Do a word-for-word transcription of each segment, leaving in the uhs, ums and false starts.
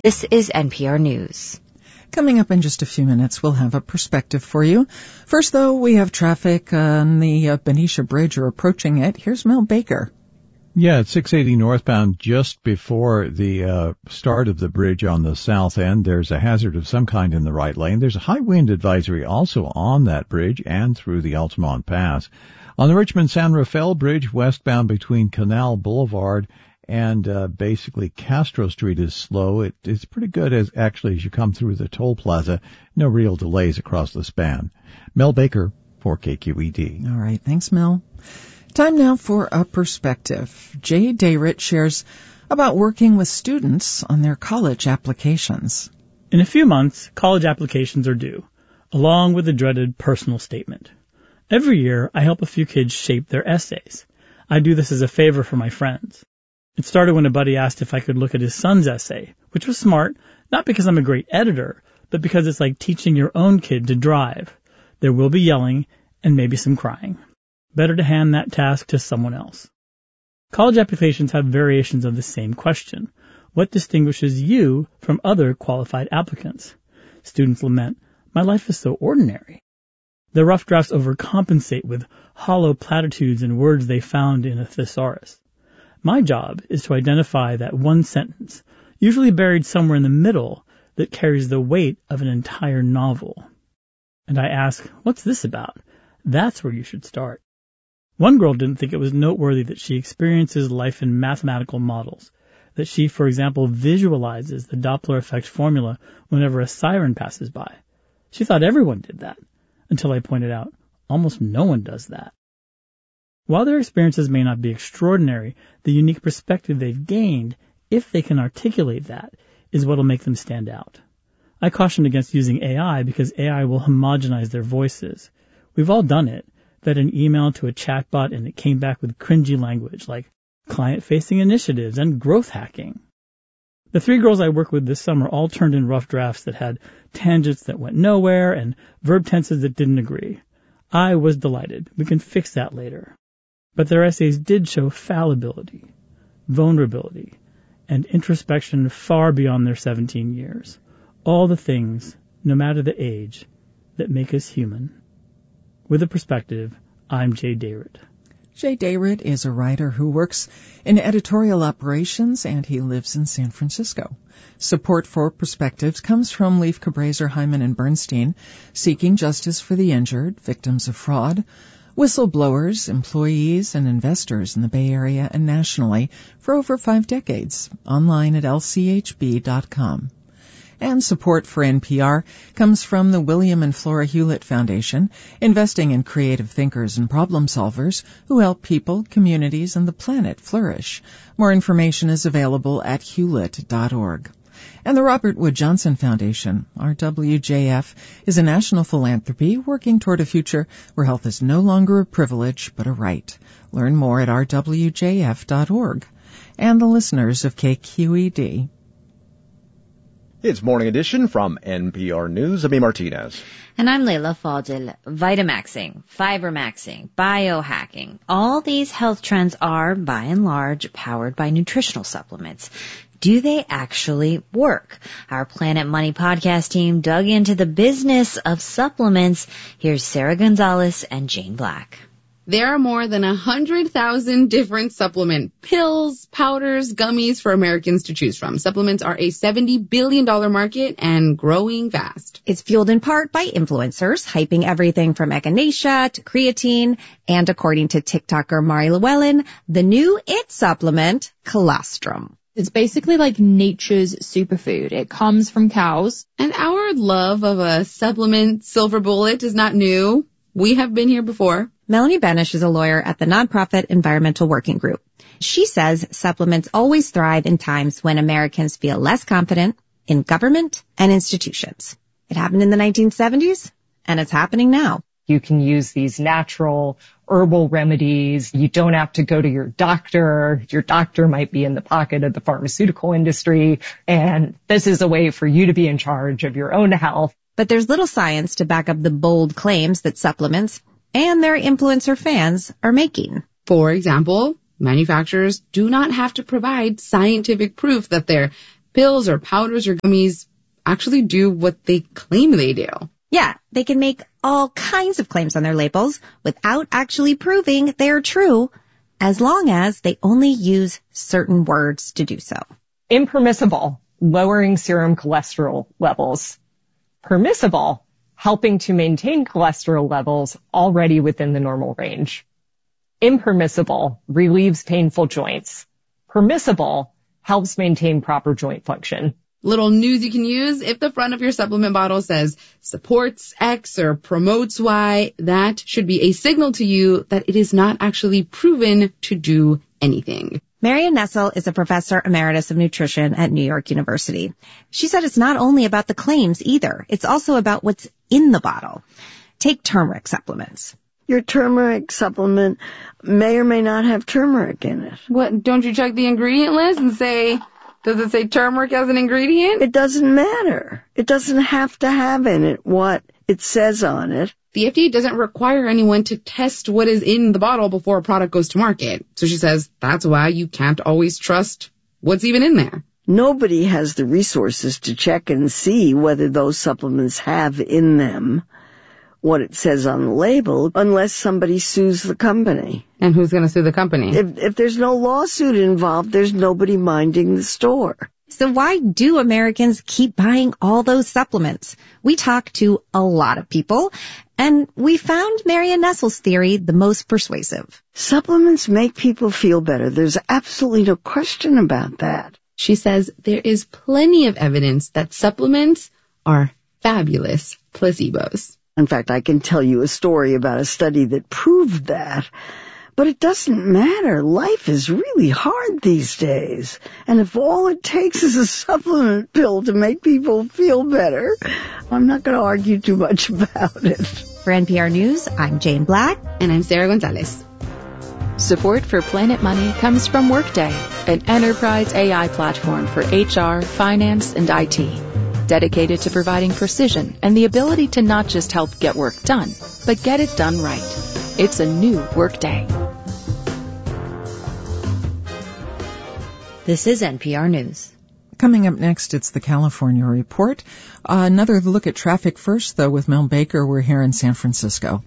This is N P R News. Coming up in just a few minutes, we'll have a perspective for you. First, though, we have traffic on the uh, Benicia Bridge or approaching it. Here's Mel Baker. Yeah, it's six eighty northbound just before the uh, start of the bridge on the south end. There's a hazard of some kind in the right lane. There's a high wind advisory also on that bridge and through the Altamont Pass. On the Richmond-San Rafael Bridge, westbound between Canal Boulevard and uh, basically Castro Street is slow. It, it's pretty good as actually as you come through the toll plaza. No real delays across the span. Mel Baker for K Q E D. All right, thanks, Mel. Time now for a perspective. Jay Dayrit shares about working with students on their college applications. In a few months, college applications are due, along with the dreaded personal statement. Every year, I help a few kids shape their essays. I do this as a favor for my friends. It started when a buddy asked if I could look at his son's essay, which was smart, not because I'm a great editor, but because it's like teaching your own kid to drive. There will be yelling and maybe some crying. Better to hand that task to someone else. College applications have variations of the same question. What distinguishes you from other qualified applicants? Students lament, my life is so ordinary. The rough drafts overcompensate with hollow platitudes and words they found in a thesaurus. My job is to identify that one sentence, usually buried somewhere in the middle, that carries the weight of an entire novel. And I ask, what's this about? That's where you should start. One girl didn't think it was noteworthy that she experiences life in mathematical models, that she, for example, visualizes the Doppler effect formula whenever a siren passes by. She thought everyone did that, until I pointed out, almost no one does that. While their experiences may not be extraordinary, the unique perspective they've gained, if they can articulate that, is what will make them stand out. I caution against using A I because A I will homogenize their voices. We've all done it, fed an email to a chatbot and it came back with cringy language like client-facing initiatives and growth hacking. The three girls I worked with this summer all turned in rough drafts that had tangents that went nowhere and verb tenses that didn't agree. I was delighted. We can fix that later. But their essays did show fallibility, vulnerability, and introspection far beyond their seventeen years. All the things, no matter the age, that make us human. With a perspective, I'm Jay Dayrit. Jay Dayrit is a writer who works in editorial operations, and he lives in San Francisco. Support for Perspectives comes from Leif Cabraser, Hyman and Bernstein, seeking justice for the injured, victims of fraud, whistleblowers, employees, and investors in the Bay Area and nationally for over five decades. Online at L C H B dot com. And support for N P R comes from the William and Flora Hewlett Foundation, investing in creative thinkers and problem solvers who help people, communities, and the planet flourish. More information is available at hewlett dot org. And the Robert Wood Johnson Foundation, R W J F, is a national philanthropy working toward a future where health is no longer a privilege but a right. Learn more at r w j f dot org. And the listeners of K Q E D. It's Morning Edition from N P R News. Ami Martinez. And I'm Leila Fadil. Vitamaxing, fibermaxing, biohacking. All these health trends are, by and large, powered by nutritional supplements. Do they actually work? Our Planet Money podcast team dug into the business of supplements. Here's Sarah Gonzalez and Jane Black. There are more than one hundred thousand different supplement pills, powders, gummies for Americans to choose from. Supplements are a seventy billion dollars market and growing fast. It's fueled in part by influencers, hyping everything from echinacea to creatine. And according to TikToker Mari Llewellyn, the new it supplement, colostrum. It's basically like nature's superfood. It comes from cows. And our love of a supplement silver bullet is not new. We have been here before. Melanie Benish is a lawyer at the nonprofit Environmental Working Group. She says supplements always thrive in times when Americans feel less confident in government and institutions. It happened in the nineteen seventies, and it's happening now. You can use these natural herbal remedies. You don't have to go to your doctor. Your doctor might be in the pocket of the pharmaceutical industry. And this is a way for you to be in charge of your own health. But there's little science to back up the bold claims that supplements and their influencer fans are making. For example, manufacturers do not have to provide scientific proof that their pills or powders or gummies actually do what they claim they do. Yeah, they can make all kinds of claims on their labels without actually proving they're true, as long as they only use certain words to do so. Impermissible, lowering serum cholesterol levels. Permissible, helping to maintain cholesterol levels already within the normal range. Impermissible, relieves painful joints. Permissible, helps maintain proper joint function. Little news you can use: if the front of your supplement bottle says supports X or promotes Y, that should be a signal to you that it is not actually proven to do anything. Marion Nestle is a professor emeritus of nutrition at New York University. She said it's not only about the claims either. It's also about what's in the bottle. Take turmeric supplements. Your turmeric supplement may or may not have turmeric in it. What, don't you check the ingredient list and say, does it say turmeric as an ingredient? It doesn't matter. It doesn't have to have in it what it says on it. The F D A doesn't require anyone to test what is in the bottle before a product goes to market. So she says that's why you can't always trust what's even in there. Nobody has the resources to check and see whether those supplements have in them what it says on the label unless somebody sues the company. And who's going to sue the company? If, if there's no lawsuit involved, there's nobody minding the store. So why do Americans keep buying all those supplements? We talked to a lot of people, and we found Marion Nestle's theory the most persuasive. Supplements make people feel better. There's absolutely no question about that. She says there is plenty of evidence that supplements are fabulous placebos. In fact, I can tell you a story about a study that proved that. But it doesn't matter. Life is really hard these days. And if all it takes is a supplement pill to make people feel better, I'm not going to argue too much about it. For N P R News, I'm Jane Black. And I'm Sarah Gonzalez. Support for Planet Money comes from Workday, an enterprise A I platform for H R, finance, and I T. Dedicated to providing precision and the ability to not just help get work done, but get it done right. It's a new Workday. This is N P R News. Coming up next, it's the California Report. Uh, another look at traffic first, though, with Mel Baker. We're here in San Francisco.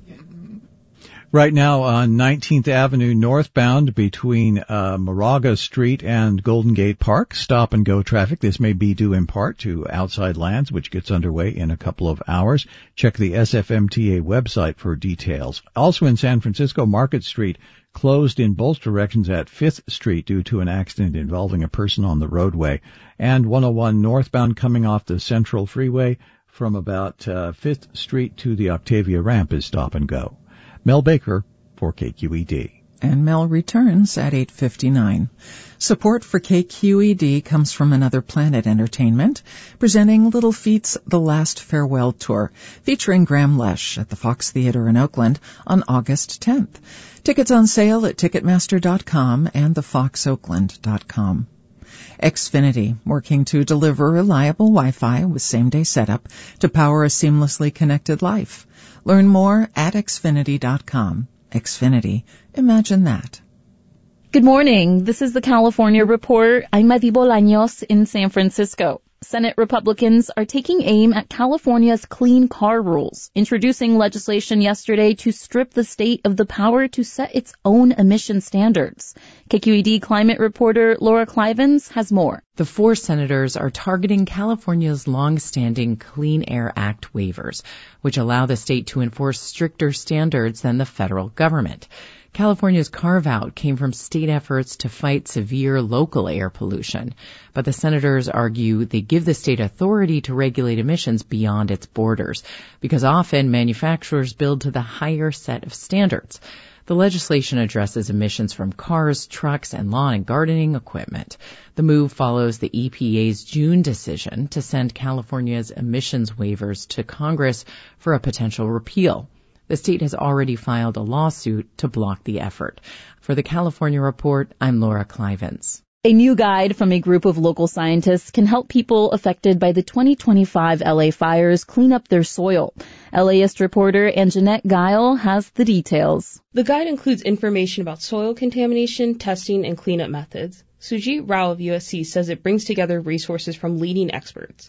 Right now on nineteenth Avenue northbound between uh, Moraga Street and Golden Gate Park, stop and go traffic. This may be due in part to Outside Lands, which gets underway in a couple of hours. Check the S F M T A website for details. Also in San Francisco, Market Street closed in both directions at Fifth Street due to an accident involving a person on the roadway. And one oh one northbound coming off the Central Freeway from about uh, Fifth Street to the Octavia ramp is stop and go. Mel Baker for K Q E D. And Mel returns at eight fifty-nine. Support for K Q E D comes from Another Planet Entertainment, presenting Little Feat's The Last Farewell Tour, featuring Graham Lesh at the Fox Theater in Oakland on August tenth. Tickets on sale at Ticketmaster dot com and the fox oakland dot com. Xfinity, working to deliver reliable Wi-Fi with same-day setup to power a seamlessly connected life. Learn more at Xfinity dot com. Xfinity. Imagine that. Good morning. This is the California Report. I'm Madi Bolaños in San Francisco. Senate Republicans are taking aim at California's clean car rules, introducing legislation yesterday to strip the state of the power to set its own emission standards. K Q E D climate reporter Laura Clivens has more. The four senators are targeting California's long-standing Clean Air Act waivers, which allow the state to enforce stricter standards than the federal government. California's carve-out came from state efforts to fight severe local air pollution, but the senators argue they give the state authority to regulate emissions beyond its borders, because often manufacturers build to the higher set of standards. The legislation addresses emissions from cars, trucks, and lawn and gardening equipment. The move follows the E P A's June decision to send California's emissions waivers to Congress for a potential repeal. The state has already filed a lawsuit to block the effort. For the California Report, I'm Laura Clivens. A new guide from a group of local scientists can help people affected by the twenty twenty-five L A fires clean up their soil. LAist reporter Anjanette Guile has the details. The guide includes information about soil contamination, testing, and cleanup methods. Sujit Rao of U S C says it brings together resources from leading experts.